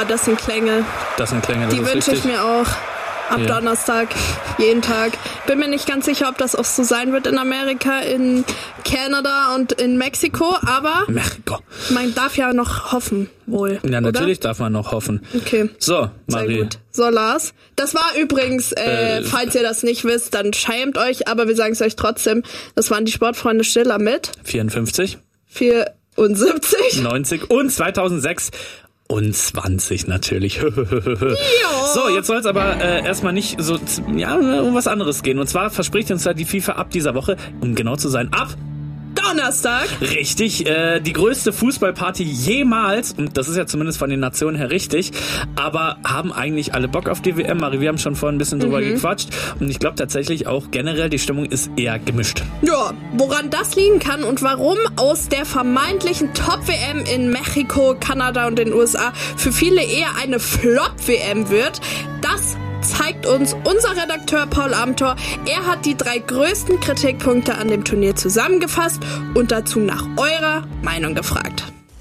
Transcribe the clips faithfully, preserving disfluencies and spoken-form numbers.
das sind Klänge. Das sind Klänge, das Die wünsche ich mir auch. Ab ja. Donnerstag, jeden Tag. Bin mir nicht ganz sicher, ob das auch so sein wird in Amerika, in Kanada und in Mexiko, aber Mexiko. Man darf ja noch hoffen, wohl. Ja, natürlich oder? darf man noch hoffen. Okay. So, Marie. Sehr gut. So, Lars. Das war übrigens, äh, äh, falls ihr das nicht wisst, dann schämt euch, aber wir sagen es euch trotzdem. Das waren die Sportfreunde Schiller mit vierundfünfzig. vierundsiebzig. neunzig und zweitausendsechs. Und zwanzig natürlich. So, jetzt soll es aber äh, erstmal nicht so ja, um was anderes gehen. Und zwar verspricht uns da die FIFA ab dieser Woche, um genau zu sein, ab Donnerstag. Richtig, äh, die größte Fußballparty jemals, und das ist ja zumindest von den Nationen her richtig, aber haben eigentlich alle Bock auf die W M, Marie, wir haben schon vorhin ein bisschen drüber mhm. gequatscht und ich glaube tatsächlich auch generell, die Stimmung ist eher gemischt. Ja, woran das liegen kann und warum aus der vermeintlichen Top-W M in Mexiko, Kanada und den U S A für viele eher eine Flop-W M wird, das zeigt uns unser Redakteur Paul Amthor. Er hat die drei größten Kritikpunkte an dem Turnier zusammengefasst und dazu nach eurer Meinung gefragt.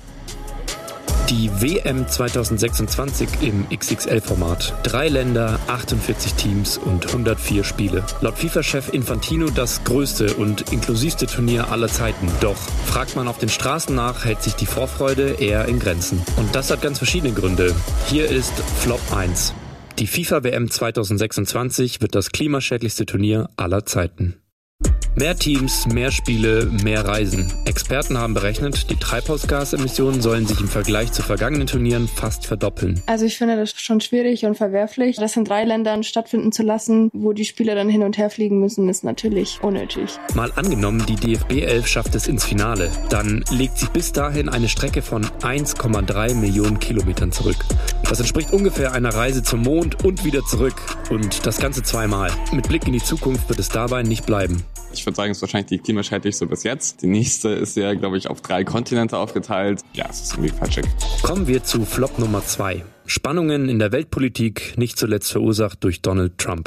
Die W M zweitausendsechsundzwanzig im X X L-Format. Drei Länder, achtundvierzig Teams und hundertvier Spiele. Laut FIFA-Chef Infantino das größte und inklusivste Turnier aller Zeiten. Doch fragt man auf den Straßen nach, hält sich die Vorfreude eher in Grenzen. Und das hat ganz verschiedene Gründe. Hier ist Flop eins. Die FIFA-W M zweitausendsechsundzwanzig wird das klimaschädlichste Turnier aller Zeiten. Mehr Teams, mehr Spiele, mehr Reisen. Experten haben berechnet, die Treibhausgasemissionen sollen sich im Vergleich zu vergangenen Turnieren fast verdoppeln. Also ich finde das schon schwierig und verwerflich. Das in drei Ländern stattfinden zu lassen, wo die Spieler dann hin und her fliegen müssen, ist natürlich unnötig. Mal angenommen, die D F B elf schafft es ins Finale. Dann legt sich bis dahin eine Strecke von eins Komma drei Millionen Kilometern zurück. Das entspricht ungefähr einer Reise zum Mond und wieder zurück. Und das Ganze zweimal. Mit Blick in die Zukunft wird es dabei nicht bleiben. Ich würde sagen, es ist wahrscheinlich die klimaschädlichste bis jetzt. Die nächste ist ja, glaube ich, auf drei Kontinente aufgeteilt. Ja, es ist irgendwie falsch. Kommen wir zu Flop Nummer zwei. Spannungen in der Weltpolitik, nicht zuletzt verursacht durch Donald Trump.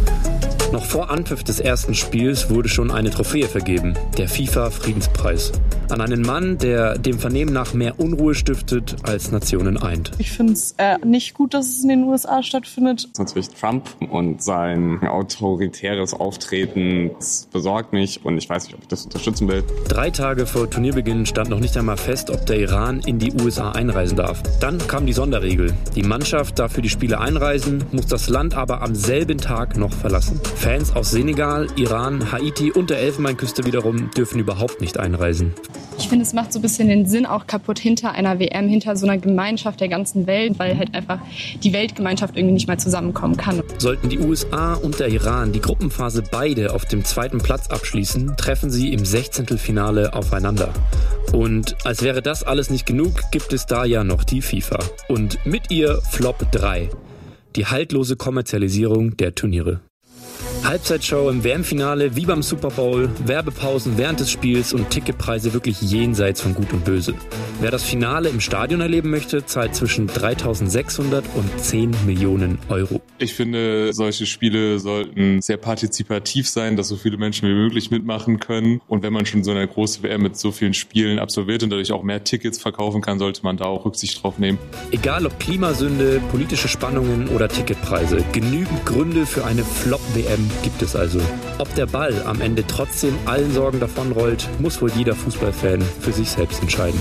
Noch vor Anpfiff des ersten Spiels wurde schon eine Trophäe vergeben, der FIFA-Friedenspreis. An einen Mann, der dem Vernehmen nach mehr Unruhe stiftet, als Nationen eint. Ich finde es äh, nicht gut, dass es in den U S A stattfindet. Das ist natürlich Trump und sein autoritäres Auftreten. Das besorgt mich und ich weiß nicht, ob ich das unterstützen will. Drei Tage vor Turnierbeginn stand noch nicht einmal fest, ob der Iran in die U S A einreisen darf. Dann kam die Sonderregel. Die Mannschaft darf für die Spiele einreisen, muss das Land aber am selben Tag noch verlassen. Fans aus Senegal, Iran, Haiti und der Elfenbeinküste wiederum dürfen überhaupt nicht einreisen. Ich finde, es macht so ein bisschen den Sinn auch kaputt hinter einer W M, hinter so einer Gemeinschaft der ganzen Welt, weil halt einfach die Weltgemeinschaft irgendwie nicht mal zusammenkommen kann. Sollten die U S A und der Iran die Gruppenphase beide auf dem zweiten Platz abschließen, treffen sie im Sechzehntelfinale aufeinander. Und als wäre das alles nicht genug, gibt es da ja noch die FIFA. Und mit ihr Flop drei. Die haltlose Kommerzialisierung der Turniere. Halbzeitshow im W M-Finale wie beim Super Bowl, Werbepausen während des Spiels und Ticketpreise wirklich jenseits von Gut und Böse. Wer das Finale im Stadion erleben möchte, zahlt zwischen dreitausendsechshundert und zehn Millionen Euro. Ich finde, solche Spiele sollten sehr partizipativ sein, dass so viele Menschen wie möglich mitmachen können. Und wenn man schon so eine große W M mit so vielen Spielen absolviert und dadurch auch mehr Tickets verkaufen kann, sollte man da auch Rücksicht drauf nehmen. Egal ob Klimasünde, politische Spannungen oder Ticketpreise, genügend Gründe für eine Flop-W M gibt es also. Ob der Ball am Ende trotzdem allen Sorgen davonrollt, muss wohl jeder Fußballfan für sich selbst entscheiden.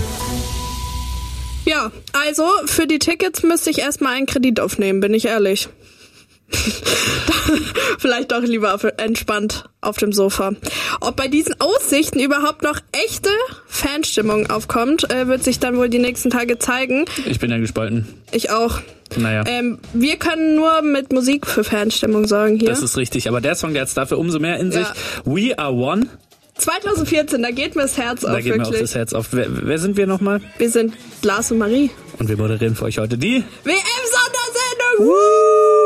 Ja, also für die Tickets müsste ich erstmal einen Kredit aufnehmen, bin ich ehrlich. Vielleicht doch lieber auf, entspannt auf dem Sofa. Ob bei diesen Aussichten überhaupt noch echte Fanstimmung aufkommt, äh, wird sich dann wohl die nächsten Tage zeigen. Ich bin ja gespalten. Ich auch. Naja. Ähm, wir können nur mit Musik für Fanstimmung sorgen hier. Das ist richtig, aber der Song, der hat es dafür umso mehr in sich. Ja. We Are One. zwanzig vierzehn, da geht mir das Herz da auf, Da geht wirklich. mir auch das Herz auf. Wer, wer sind wir nochmal? Wir sind Lars und Marie. Und wir moderieren für euch heute die W M-Sondersendung! Woo!